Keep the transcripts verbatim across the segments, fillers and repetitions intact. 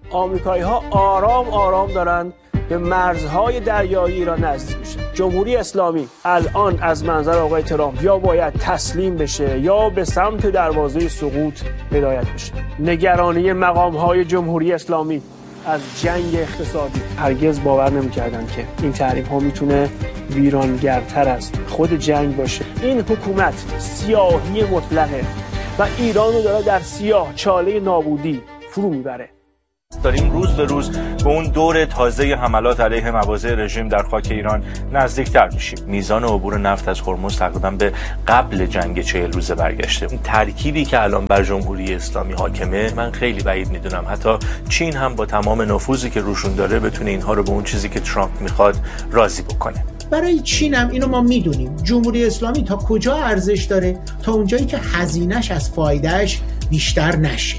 آمریکایی‌ها آرام آرام دارن به مرزهای دریایی ایران نزدیک میشن. جمهوری اسلامی الان از منظر آقای ترامپ یا باید تسلیم بشه یا به سمت دروازه سقوط هدایت بشه. نگرانی مقام‌های جمهوری اسلامی از جنگ اقتصادی، هرگز باور نمی‌کردن که این تحریم‌ها میتونه ویرانگرتر از خود جنگ باشه. این حکومت سیاهی مطلقه و ایران رو داره در سیاه چاله نابودی فرو میبره. داریم روز به روز به اون دور تازه حملات علیه مواضع رژیم در خاک ایران نزدیکتر میشیم. میزان عبور نفت از هرمز تقریبا به قبل جنگ چهل روزه برگشته. این ترکیبی که الان بر جمهوری اسلامی حاکمه من خیلی بعید میدونم حتی چین هم با تمام نفوذی که روشون داره بتونه اینها رو به اون چیزی که ترامپ میخواد راضی بکنه. برای چین هم اینو ما میدونیم. جمهوری اسلامی تا کجا ارزش داره؟ تا اونجایی که هزینه‌اش از فایدهش بیشتر نشه.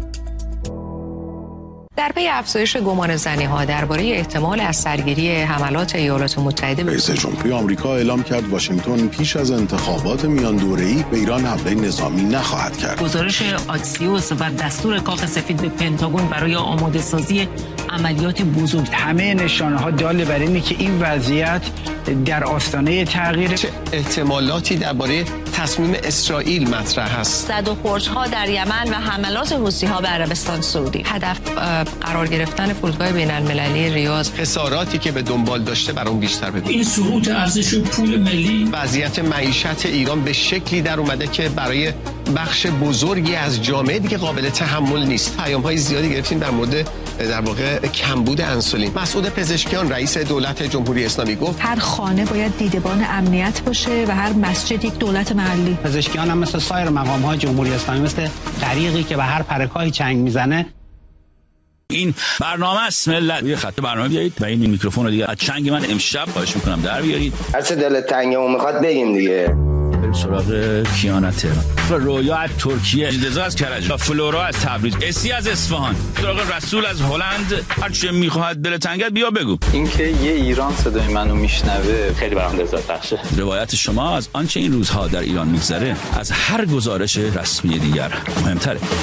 در پی افزایش گمان زنی‌ها درباره احتمال از سرگیری حملات ایالات متحده، رئیس جمهوری آمریکا اعلام کرد واشنگتن پیش از انتخابات میان دوره‌ای به ایران حمله نظامی نخواهد کرد. گزارش آکسیوس و دستور کاخ سفید به پنتاگون برای آماده سازی عملیات بزرگ، همه نشانه‌ها دال بر اینه که این وضعیت در آستانه تغییر. چه احتمالاتی درباره تصمیم اسرائیل مطرح است؟ زد و خوردها در یمن و حملات حوثی‌ها به عربستان سعودی. هدف قرار گرفتن فرودگاه بین‌المللی ریاض. خساراتی که به دنبال داشته بر اون بیشتر بده. این سقوط ارزش پول ملی. وضعیت معیشت ایران به شکلی در اومده که برای بخش بزرگی از جامعه دیگه قابل تحمل نیست. پیام‌های زیادی گرفتیم در مورد در واقع کمبود انسولین. مسعود پزشکیان رئیس دولت جمهوری اسلامی گفت هر خانه باید دیدبان امنیت باشه و هر مسجد یک دولت محلی. پزشکیان هم مثل سایر مقام‌های جمهوری اسلامی مثل غریقی که به هر پرکای چنگ میزنه. این برنامه است ملت. یه خط برنامه بیارید و این میکروفون رو دیگه از چنگ من امشب خواهش میکنم در بیارید. هر چه دل تنگمون میخواد بگیم دیگه. بریم سراغ کیانت تهران. رویا از ترکیه، رضا از کرج، فلورا از تبریز، اسی از اصفهان، سراغ رسول از هلند. هر چه میخواد دل تنگت بیا بگو. اینکه یه ایران صدای منو میشنوه خیلی برام لذت بخشه. روایت شما از آنچه این روزها در ایران میگذره از هر گزارش رسمی دیگر مهمتره.